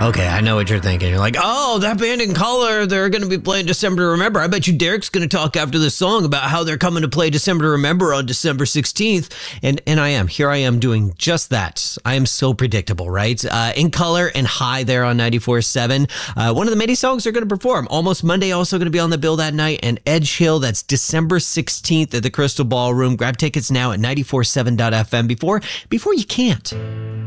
Okay, I know what you're thinking. You're like, oh, that band In Color, they're going to be playing December to Remember. I bet you Derek's going to talk after this song about how they're coming to play December to Remember on December 16th. And I am. Here I am doing just that. I am so predictable, right? In Color and High there on 94.7. One of the many songs they're going to perform. Almost Monday also going to be on the bill that night. And Edge Hill, that's December 16th at the Crystal Ballroom. Grab tickets now at 94.7.fm before you can't.